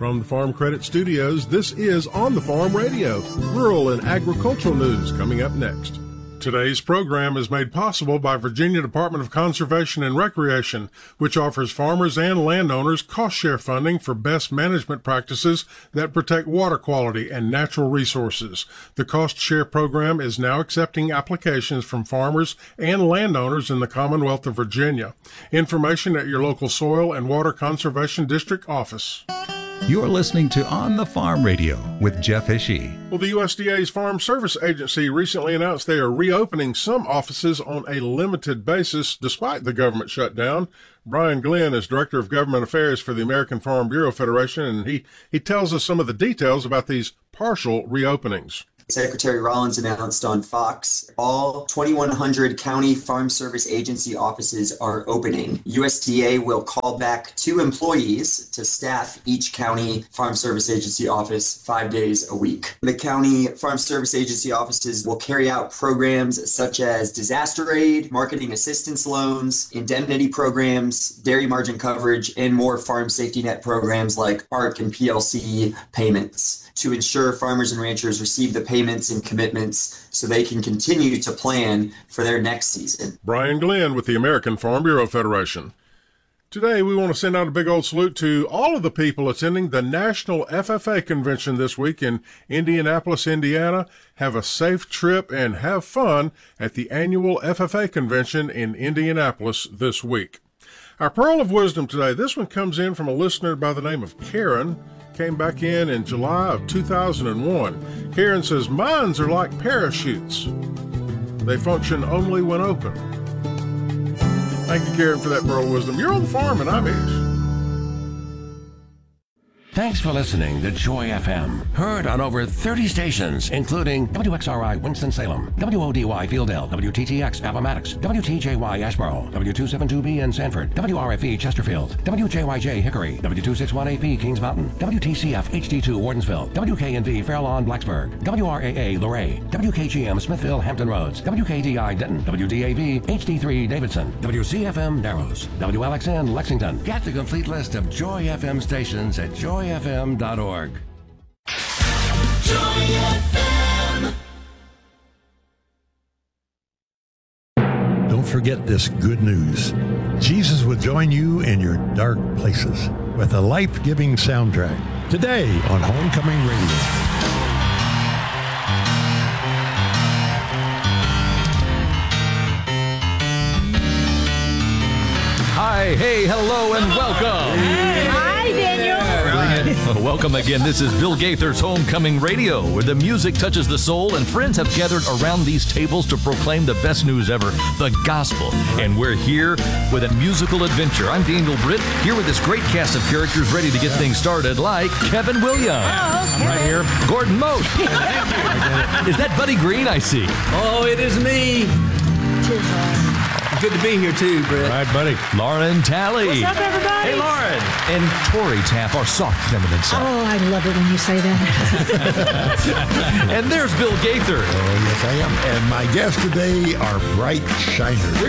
From the Farm Credit Studios, this is On the Farm Radio, rural and agricultural news coming up next. Today's program is made possible by Virginia Department of Conservation and Recreation, which offers farmers and landowners cost-share funding for best management practices that protect water quality and natural resources. The cost-share program is now accepting applications from farmers and landowners in the Commonwealth of Virginia. Information at your local Soil and Water Conservation District office. You're listening to On the Farm Radio with Jeff Ishii. Well, the USDA's Farm Service Agency recently announced they are reopening some offices on a limited basis despite the government shutdown. Brian Glenn is Director of Government Affairs for the American Farm Bureau Federation, and he tells us some of the details about these partial reopenings. Secretary Rollins announced on Fox, all 2,100 county farm service agency offices are opening. USDA will call back 2 employees to staff each county farm service agency office 5 days a week. The county farm service agency offices will carry out programs such as disaster aid, marketing assistance loans, indemnity programs, dairy margin coverage, and more farm safety net programs like ARC and PLC payments to ensure farmers and ranchers receive the payments and commitments so they can continue to plan for their next season. Brian Glenn with the American Farm Bureau Federation. Today, we want to send out a big old salute to all of the people attending the National FFA Convention this week in Indianapolis, Indiana. Have a safe trip and have fun at the annual FFA Convention in Indianapolis this week. Our Pearl of Wisdom today, this one comes in from a listener by the name of Karen. Came back in July of 2001. Karen says, minds are like parachutes. They function only when open. Thank you, Karen, for that pearl of wisdom. You're on the farm, and I'm Ish. Thanks for listening to Joy FM. Heard on over 30 stations, including WXRI Winston-Salem, WODY Fieldale, WTTX Appomattox, WTJY Asheboro, W272B in Sanford, WRFE Chesterfield, WJYJ Hickory, W261AP Kings Mountain, WTCF HD2 Wardensville, WKNV Fairlawn Blacksburg, WRAA Luray, WKGM Smithville Hampton Roads, WKDI Denton, WDAV HD3 Davidson, WCFM Narrows, WLXN Lexington. Get the complete list of Joy FM stations at joyfm.org. Joy FM. Don't forget this good news. Jesus will join you in your dark places with a life-giving soundtrack today on Homecoming Radio. Hi, hey, hello, and welcome. Hi, Daniel. Welcome again. This is Bill Gaither's Homecoming Radio, where the music touches the soul and friends have gathered around these tables to proclaim the best news ever, the gospel. And we're here with a musical adventure. I'm Daniel Britt, here with this great cast of characters ready to get things started, like Kevin Williams. Oh, okay. Right here. Gordon Moat. Is that Buddy Green I see? Oh, it is me. Good to be here, too, Britt. All right, buddy. Lauren Talley. What's up, everybody? Hey, Lauren. And Tori Taff, our soft feminine side. Oh, I love it when you say that. And there's Bill Gaither. Oh, yes, I am. And my guests today are bright shiners.